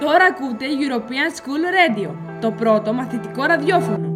Τώρα ακούτε European School Radio, το πρώτο μαθητικό ραδιόφωνο.